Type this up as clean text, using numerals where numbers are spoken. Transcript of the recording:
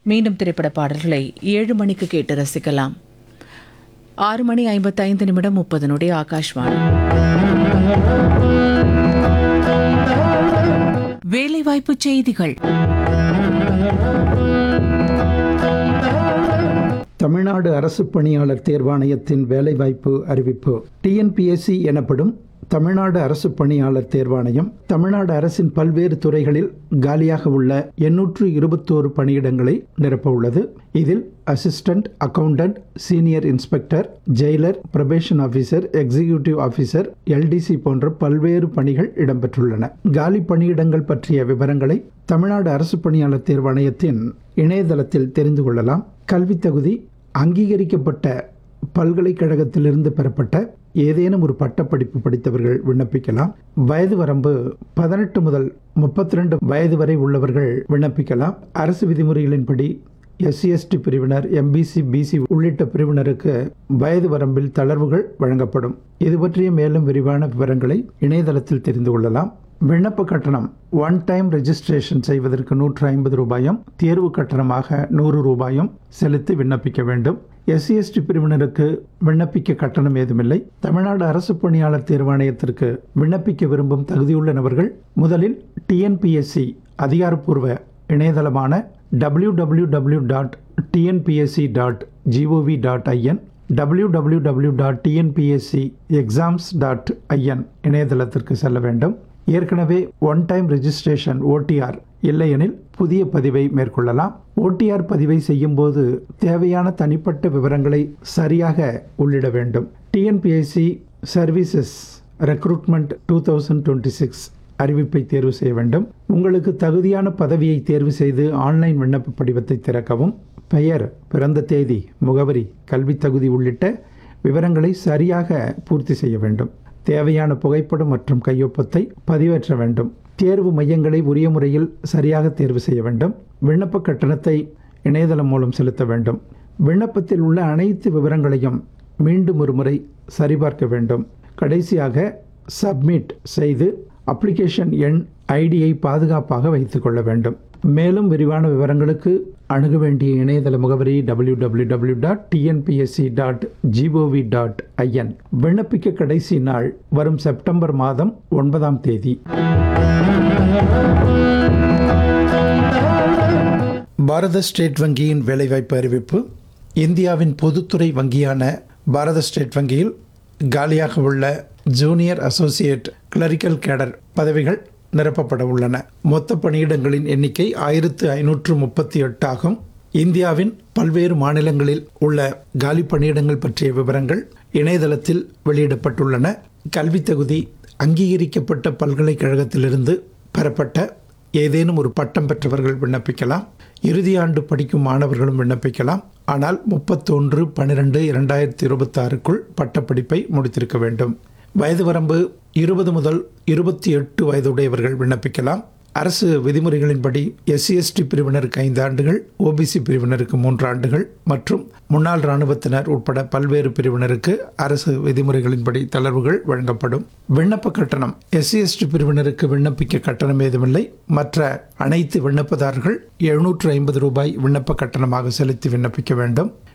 மீண்டும் திரைப்பட பாடல்களை 7 மணிக்கு கேட்டு ரசிக்கலாம். 6:55 30 ஆகாஷ்வாணி. வேலைவாய்ப்பு செய்திகள். தமிழ்நாடு அரசு பணியாளர் தேர்வாணையத்தின் வேலைவாய்ப்பு அறிவிப்பு. டிஎன்பிஎஸ்சி எனப்படும் தமிழ்நாடு அரசு பணியாளர் தேர்வாணையம் தமிழ்நாடு அரசின் பல்வேறு துறைகளில் காலியாக உள்ள 821 பணியிடங்களை நிரப்ப உள்ளது. இதில் assistant accountant, senior inspector, Jailer, probation officer, executive officer, LDC போன்ற பல்வேறு பணிகள் இடம்பெற்றுள்ளன. காலி பணியிடங்கள் பற்றிய விவரங்களை தமிழ்நாடு அரசு பணியாளர் தேர்வாணையத்தின் இணையதளத்தில் தெரிந்து கொள்ளலாம். கல்வி தகுதி அங்கீகரிக்கப்பட்ட பல்கலைக்கழகத்திலிருந்து பெறப்பட்ட ஏதேனும் ஒரு பட்டப்படிப்பு படித்தவர்கள் விண்ணப்பிக்கலாம். வயது வரம்பு 18 முதல் 32 வயது வரை உள்ளவர்கள் விண்ணப்பிக்கலாம். அரசு விதிமுறைகளின்படி SC/ST பிரிவினர், MBC, BC உள்ளிட்ட பிரிவினருக்கு வயது வரம்பில் தளர்வுகள் வழங்கப்படும். இது பற்றிய மேலும் விரிவான விவரங்களை இணையதளத்தில் தெரிந்து கொள்ளலாம். விண்ணப்ப கட்டணம் ஒன் டைம் ரெஜிஸ்ட்ரேஷன் செய்வதற்கு 150 ரூபாயும், தேர்வு கட்டணமாக 100 ரூபாயும் செலுத்தி விண்ணப்பிக்க வேண்டும். SC/ST பிரிவினருக்கு விண்ணப்பிக்க கட்டணம் ஏதுமில்லை. தமிழ்நாடு அரசு பணியாளர் தேர்வாணையத்திற்கு விண்ணப்பிக்க விரும்பும் தகுதியுள்ள நபர்கள் முதலில் TNPSC அதிகாரப்பூர்வ இணையதளமான www.tnpsc.gov.in, www.tnpscexams.in இணையதளத்திற்கு செல்ல வேண்டும். ஏற்கனவே ஒன் டைம் ரெஜிஸ்ட்ரேஷன் OTR இல்லையெனில் புதிய பதிவை மேற்கொள்ளலாம். OTR பதிவை செய்யும் போது தேவையான தனிப்பட்ட விவரங்களை சரியாக உள்ளிட வேண்டும். TNPSC சர்வீசஸ் ரெக்ரூட்மெண்ட் 2026 அறிவிப்பை தேர்வு செய்ய வேண்டும். உங்களுக்கு தகுதியான பதவியை தேர்வு செய்து ஆன்லைன் விண்ணப்ப படிவத்தை திறக்கவும். பெயர், பிறந்த தேதி, முகவரி, கல்வி தகுதி உள்ளிட்ட விவரங்களை சரியாக பூர்த்தி செய்ய வேண்டும். தேவையான புகைப்படம் மற்றும் கையொப்பத்தை பதிவேற்ற வேண்டும். தேர்வு மையங்களை உரிய முறையில் சரியாக தேர்வு செய்ய வேண்டும். விண்ணப்ப கட்டணத்தை இணையதளம் மூலம் செலுத்த வேண்டும். விண்ணப்பத்தில் உள்ள அனைத்து விவரங்களையும் மீண்டும் ஒரு முறை சரிபார்க்க வேண்டும். கடைசியாக சப்மிட் செய்து அப்ளிகேஷன் எண், ஐடியை பாதுகாப்பாக வைத்துக் கொள்ள வேண்டும். மேலும் விரிவான விவரங்களுக்கு அணுக வேண்டிய இணையதள முகவரி www.tnpsc.gov.in. விண்ணப்பிக்க கடைசி நாள் வரும் செப்டம்பர் மாதம் 9ஆம் தேதி. பாரத ஸ்டேட் வங்கியின் வேலைவாய்ப்பு அறிவிப்பு. இந்தியாவின் பொதுத்துறை வங்கியான பாரத ஸ்டேட் வங்கியில் காலியாக உள்ள ஜூனியர் அசோசியேட் கிளரிக்கல் கேடர் பதவிகள் நிரப்பப்பட உள்ளன. மொத்த பணியிடங்களின் எண்ணிக்கை 1538 ஆகும். இந்தியாவின் பல்வேறு மாநிலங்களில் உள்ள காலி பணியிடங்கள் பற்றிய விவரங்கள் இணையதளத்தில் வெளியிடப்பட்டுள்ளன. கல்வி தகுதி அங்கீகரிக்கப்பட்ட பல்கலைக்கழகத்திலிருந்து பெறப்பட்ட ஏதேனும் ஒரு பட்டம் பெற்றவர்கள் விண்ணப்பிக்கலாம். இறுதி ஆண்டு படிக்கும் மாணவர்களும் விண்ணப்பிக்கலாம். ஆனால் 31/12/2026க்குள் பட்டப்படிப்பை முடித்திருக்க வேண்டும். வயது வரம்பு 20 முதல் 28 வயதுடையவர்கள் விண்ணப்பிக்கலாம். அரசு விதிமுறைகளின்படி SC/ST பிரிவினருக்கு 5 ஆண்டுகள், OBC பிரிவினருக்கு 3 ஆண்டுகள் மற்றும் முன்னாள் இராணுவத்தினர் உட்பட பல்வேறு பிரிவினருக்கு அரசு விதிமுறைகளின்படி தளர்வுகள் வழங்கப்படும். விண்ணப்ப கட்டணம் SC/ST பிரிவினருக்கு விண்ணப்பிக்க கட்டணம் ஏதுமில்லை. மற்ற அனைத்து விண்ணப்பதாரர்கள் 750 ரூபாய் விண்ணப்ப கட்டணமாக செலுத்தி விண்ணப்பிக்க வேண்டும்.